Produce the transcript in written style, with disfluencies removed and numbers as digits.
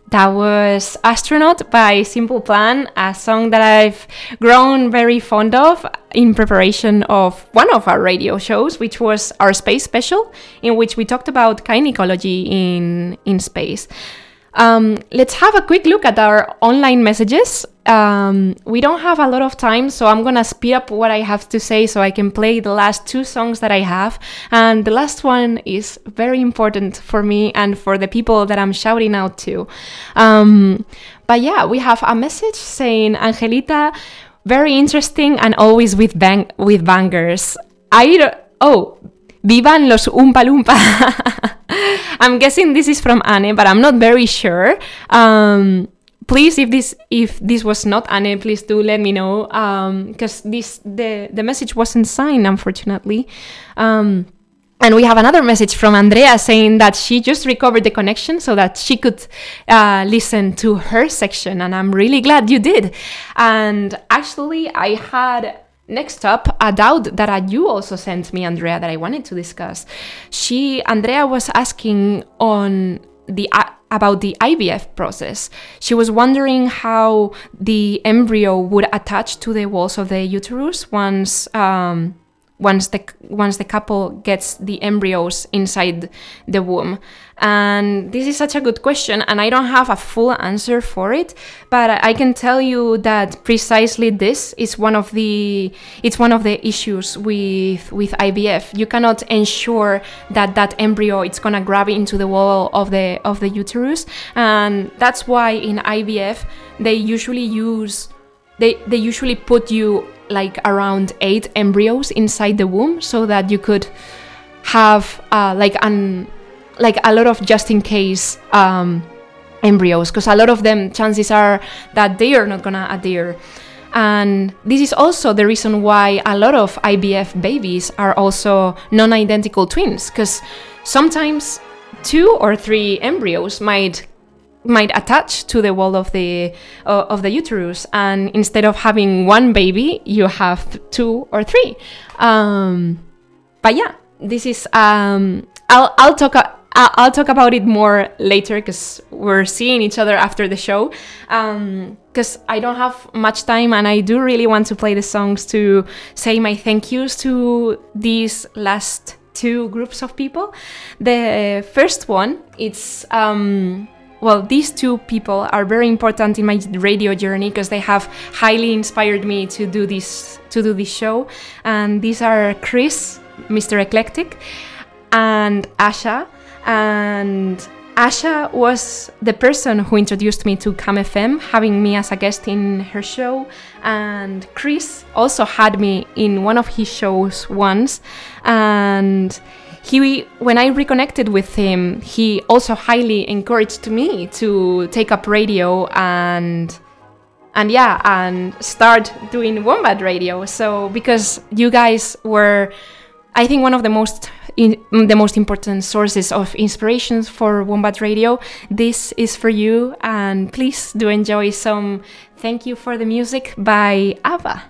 That was Astronaut by Simple Plan, a song that I've grown very fond of in preparation of one of our radio shows, which was our space special, in which we talked about kind ecology in space. Let's have a quick look at our online messages. We don't have a lot of time, so I'm gonna speed up what I have to say so I can play the last two songs that I have. And the last one is very important for me and for the people that I'm shouting out to. But yeah, we have a message saying, Angelita, very interesting and always with bangers. Vivan los Oompa Loompa. I'm guessing this is from Anne, but I'm not very sure. Please, if this was not Anne, please do let me know, because the message wasn't signed, unfortunately. And we have another message from Andrea saying that she just recovered the connection so that she could listen to her section, and I'm really glad you did. And actually, I had next up a doubt that you also sent me, Andrea, that I wanted to discuss. Andrea was asking about the IVF process. She was wondering how the embryo would attach to the walls of the uterus once the couple gets the embryos inside the womb. And this is such a good question, and I don't have a full answer for it, but I can tell you that precisely this is one of the issues with IVF. You cannot ensure that embryo it's gonna grab into the wall of the uterus, and that's why in IVF they usually put you like around 8 embryos inside the womb so that you could have like a lot of just in case embryos, because a lot of them, chances are that they are not gonna adhere. And this is also the reason why a lot of IVF babies are also non-identical twins, because sometimes 2 or 3 embryos might attach to the wall of the uterus, and instead of having 1 baby, you have 2 or 3. But yeah, this is I'll talk about it more later because we're seeing each other after the show. Because I don't have much time, and I do really want to play the songs to say my thank yous to these last 2 groups of people. The first one, it's these 2 people are very important in my radio journey because they have highly inspired me to do this show. And these are Chris, Mr. Eclectic, and Asha. And Asha was the person who introduced me to Cam FM, having me as a guest in her show. And Chris also had me in one of his shows once. And when I reconnected with him, he also highly encouraged me to take up radio and start doing Wombat Radio. So because you guys were, I think, one of the most important sources of inspirations for Wombat Radio, this is for you, and please do enjoy some Thank You for the Music by ABBA.